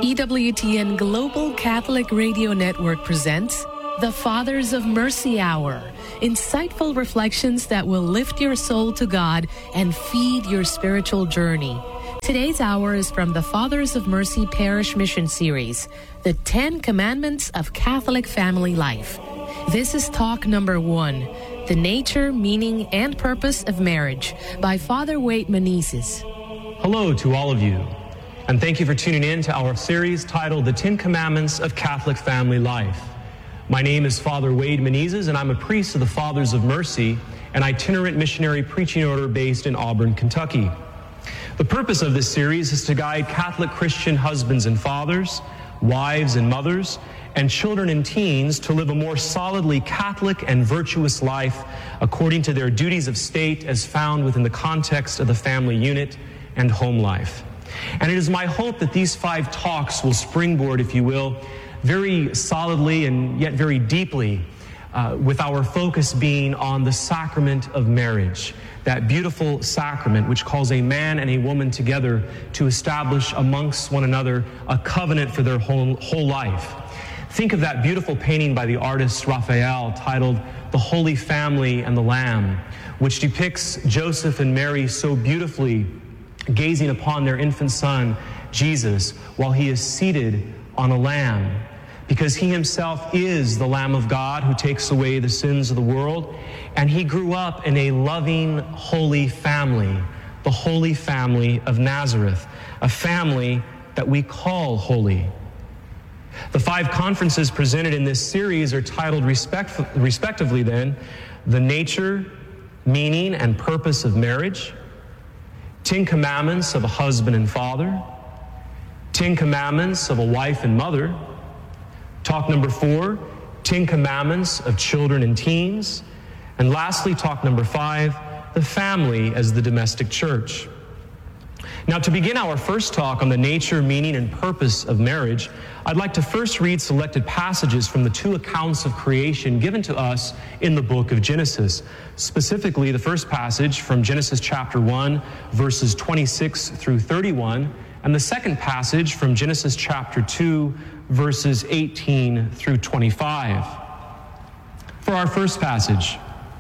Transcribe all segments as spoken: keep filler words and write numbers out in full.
E W T N Global Catholic Radio Network presents the Fathers of Mercy Hour, insightful reflections that will lift your soul to God and feed your spiritual journey. Today's hour is from the Fathers of Mercy Parish Mission Series, the Ten Commandments of Catholic Family Life. This is talk number one, The Nature, Meaning, and Purpose of Marriage by Father Wade Menezes. Hello to all of you, and thank you for tuning in to our series titled The Ten Commandments of Catholic Family Life. My name is Father Wade Menezes, and I'm a priest of the Fathers of Mercy, an itinerant missionary preaching order based in Auburn, Kentucky. The purpose of this series is to guide Catholic Christian husbands and fathers, wives and mothers, and children and teens to live a more solidly Catholic and virtuous life according to their duties of state as found within the context of the family unit and home life. And it is my hope that these five talks will springboard, if you will, very solidly and yet very deeply, uh, with our focus being on the sacrament of marriage, that beautiful sacrament which calls a man and a woman together to establish amongst one another a covenant for their whole, whole life. Think of that beautiful painting by the artist Raphael titled The Holy Family and the Lamb, which depicts Joseph and Mary so beautifully gazing upon their infant son, Jesus, while he is seated on a lamb, because he himself is the Lamb of God who takes away the sins of the world, and he grew up in a loving, holy family, the Holy Family of Nazareth, a family that we call holy. The five conferences presented in this series are titled respect, respectively then, The Nature, Meaning, and Purpose of Marriage, Ten Commandments of a Husband and Father, Ten Commandments of a Wife and Mother, talk number four, Ten Commandments of Children and Teens, and lastly, talk number five, the family as the domestic church. Now, to begin our first talk on the nature, meaning, and purpose of marriage, I'd like to first read selected passages from the two accounts of creation given to us in the book of Genesis. Specifically, the first passage from Genesis chapter one, verses twenty-six through thirty-one, and the second passage from Genesis chapter two, verses eighteen through twenty-five. For our first passage,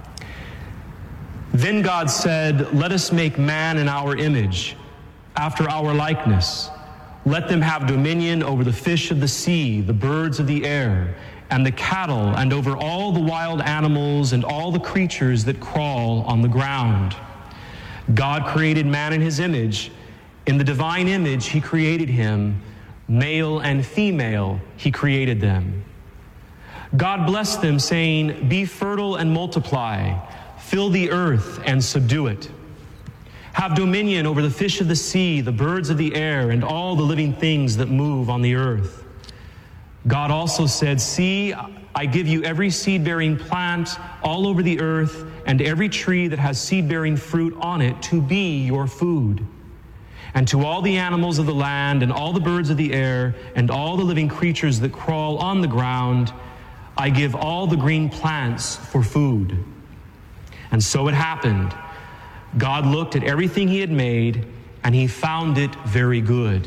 "Then God said, 'Let us make man in our image, after our likeness. Let them have dominion over the fish of the sea, the birds of the air, and the cattle, and over all the wild animals and all the creatures that crawl on the ground.' God created man in his image. In the divine image he created him. Male and female he created them. God blessed them, saying, 'Be fertile and multiply, fill the earth and subdue it. Have dominion over the fish of the sea, the birds of the air, and all the living things that move on the earth.' God also said, 'See, I give you every seed-bearing plant all over the earth, and every tree that has seed-bearing fruit on it to be your food. And to all the animals of the land, and all the birds of the air, and all the living creatures that crawl on the ground, I give all the green plants for food.' And so it happened. God looked at everything he had made, and he found it very good."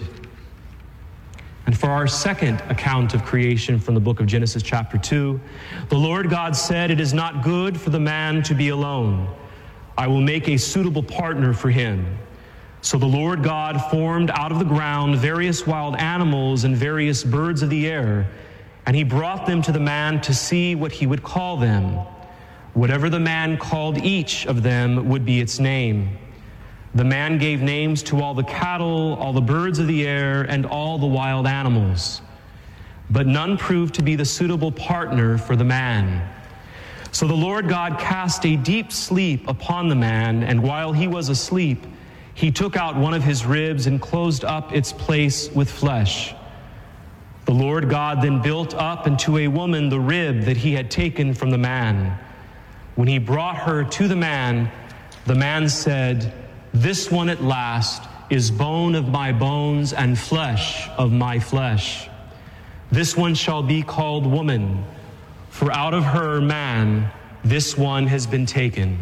And for our second account of creation from the book of Genesis chapter two, "The Lord God said, 'It is not good for the man to be alone. I will make a suitable partner for him.' So the Lord God formed out of the ground various wild animals and various birds of the air, and he brought them to the man to see what he would call them. Whatever the man called each of them would be its name. The man gave names to all the cattle, all the birds of the air, and all the wild animals. But none proved to be the suitable partner for the man. So the Lord God cast a deep sleep upon the man, and while he was asleep, he took out one of his ribs and closed up its place with flesh. The Lord God then built up into a woman the rib that he had taken from the man. When he brought her to the man, the man said, 'This one at last is bone of my bones and flesh of my flesh. This one shall be called woman, for out of her, man, this one has been taken.'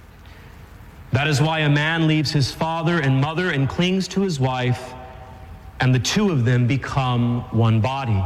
That is why a man leaves his father and mother and clings to his wife, and the two of them become one body.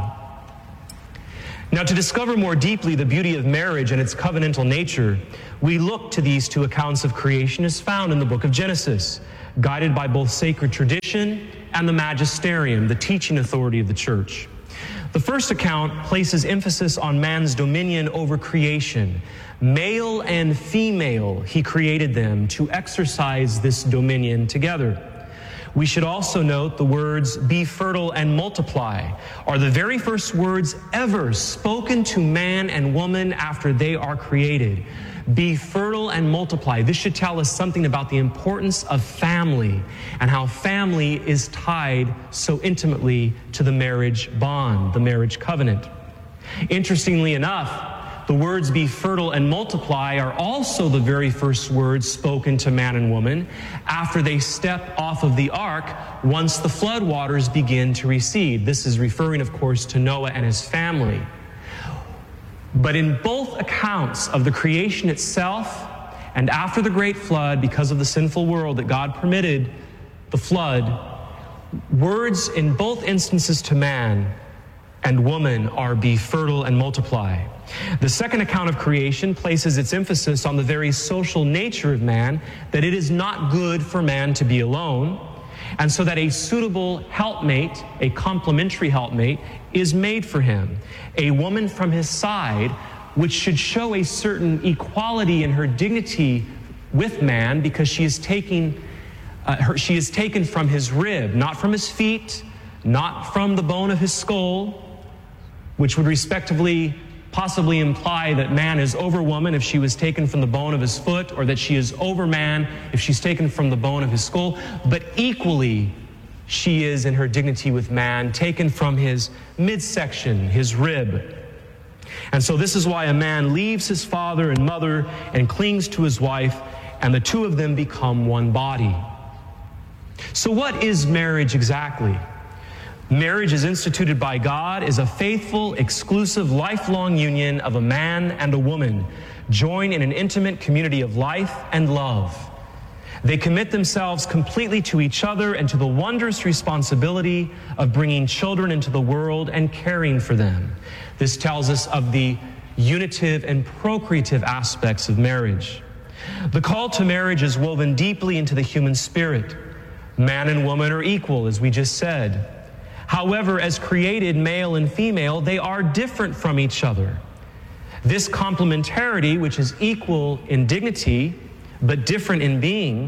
Now, to discover more deeply the beauty of marriage and its covenantal nature, we look to these two accounts of creation as found in the book of Genesis, guided by both sacred tradition and the magisterium, the teaching authority of the church. The first account places emphasis on man's dominion over creation. Male and female, he created them to exercise this dominion together. We should also note the words, be fertile and multiply, are the very first words ever spoken to man and woman after they are created. Be fertile and multiply. This should tell us something about the importance of family and how family is tied so intimately to the marriage bond, the marriage covenant. Interestingly enough, the words be fertile and multiply are also the very first words spoken to man and woman after they step off of the ark once the flood waters begin to recede. This is referring, of course, to Noah and his family. But in both accounts of the creation itself and after the great flood, because of the sinful world that God permitted the flood, words in both instances to man and woman are be fertile and multiply. The second account of creation places its emphasis on the very social nature of man, that it is not good for man to be alone, and so that a suitable helpmate, a complementary helpmate, is made for him, a woman from his side, which should show a certain equality in her dignity with man, because she is taking, uh, her, she is taken from his rib, not from his feet, not from the bone of his skull, which would respectively possibly imply that man is over woman if she was taken from the bone of his foot, or that she is over man if she's taken from the bone of his skull. But equally, she is in her dignity with man, taken from his midsection, his rib. And so this is why a man leaves his father and mother and clings to his wife, and the two of them become one body. So what is marriage exactly? Marriage is instituted by God as a faithful, exclusive, lifelong union of a man and a woman, joined in an intimate community of life and love. They commit themselves completely to each other and to the wondrous responsibility of bringing children into the world and caring for them. This tells us of the unitive and procreative aspects of marriage. The call to marriage is woven deeply into the human spirit. Man and woman are equal, as we just said. However, as created male and female, they are different from each other. This complementarity, which is equal in dignity but different in being,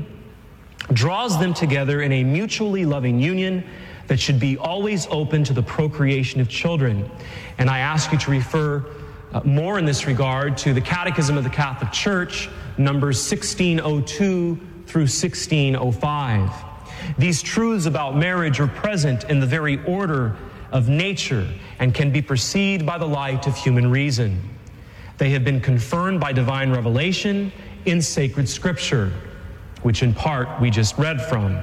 draws them together in a mutually loving union that should be always open to the procreation of children. And I ask you to refer uh, more in this regard to the Catechism of the Catholic Church, numbers sixteen oh two through sixteen oh five. These truths about marriage are present in the very order of nature and can be perceived by the light of human reason. They have been confirmed by divine revelation in sacred scripture, which in part we just read from.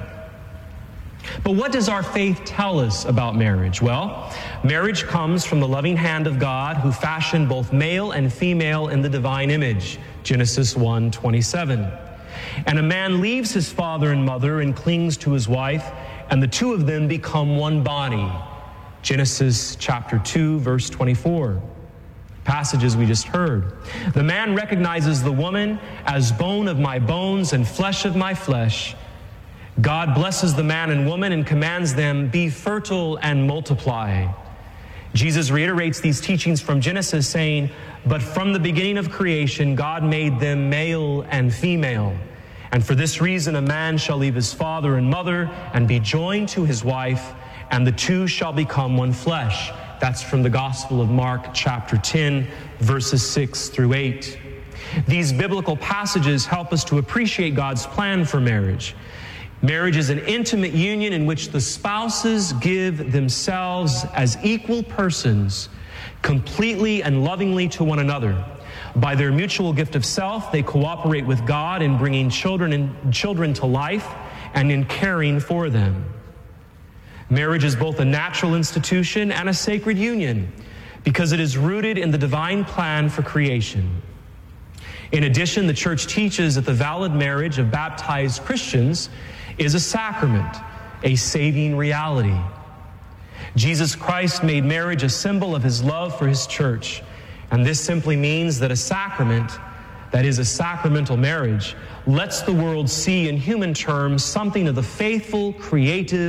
But what does our faith tell us about marriage? Well, marriage comes from the loving hand of God, who fashioned both male and female in the divine image, Genesis one twenty-seven. And a man leaves his father and mother and clings to his wife, and the two of them become one body. Genesis chapter two, verse twenty-four. Passages we just heard. The man recognizes the woman as bone of my bones and flesh of my flesh. God blesses the man and woman and commands them, be fertile and multiply. Jesus reiterates these teachings from Genesis, saying, but from the beginning of creation, God made them male and female. And for this reason, a man shall leave his father and mother and be joined to his wife, and the two shall become one flesh. That's from the Gospel of Mark, chapter ten, verses six through eight. These biblical passages help us to appreciate God's plan for marriage. Marriage is an intimate union in which the spouses give themselves as equal persons, completely and lovingly to one another. By their mutual gift of self, they cooperate with God in bringing children and children to life and in caring for them. Marriage is both a natural institution and a sacred union because it is rooted in the divine plan for creation. In addition, the church teaches that the valid marriage of baptized Christians is a sacrament, a saving reality. Jesus Christ made marriage a symbol of his love for his church. And this simply means that a sacrament, that is a sacramental marriage, lets the world see in human terms something of the faithful, creative,